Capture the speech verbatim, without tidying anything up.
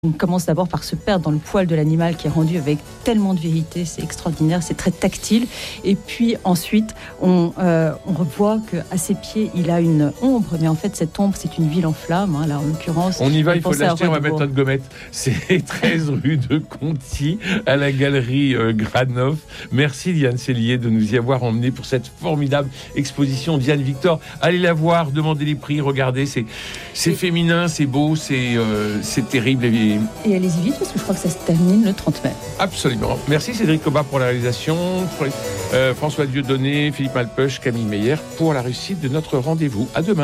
On commence d'abord par se perdre dans le poil de l'animal qui est rendu avec tellement de vérité, c'est extraordinaire, c'est très tactile. Et puis ensuite, on, euh, on revoit qu'à ses pieds, il a une ombre, mais en fait, cette ombre, c'est une ville en flammes. Hein, là, en l'occurrence, on y va, il faut l'acheter, on va mettre notre gommette. C'est treize rue de Conty, à la galerie euh, Granoff. Merci Diane Sellier de nous y avoir emmené pour cette formidable exposition. Diane Victor, allez la voir, demandez les prix, regardez, c'est, c'est féminin, c'est beau, c'est, euh, c'est terrible. Et Et allez-y vite, parce que je crois que ça se termine le trente mai. Absolument. Merci Cédric Cobat pour la réalisation, euh, François Dieudonné, Philippe Malpeuch, Camille Meyer pour la réussite de notre rendez-vous. À demain.